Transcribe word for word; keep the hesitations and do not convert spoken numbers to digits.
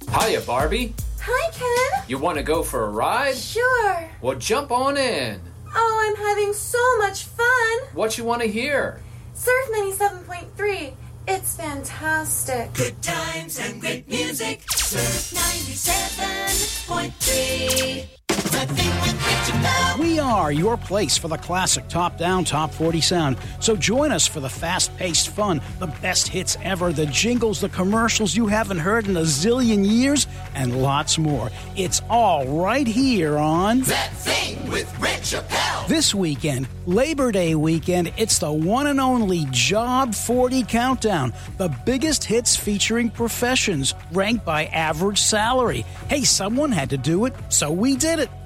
Hiya, Barbie. Hi, Ken. You want to go for a ride? Sure. Well, jump on in. Oh, I'm having so much fun. What you want to hear? Surf ninety-seven point three. It's fantastic. Good times and great music. Surf ninety-seven point three. The thing with Rich and Pal. We are your place for the classic top-down, top forty sound. So join us for the fast-paced fun, the best hits ever, the jingles, the commercials you haven't heard in a zillion years, and lots more. It's all right here on That Thing with Rich and Pal. This weekend, Labor Day weekend, it's the one and only Job forty Countdown. The biggest hits featuring professions, ranked by average salary. Hey, someone had to do it, so we did it.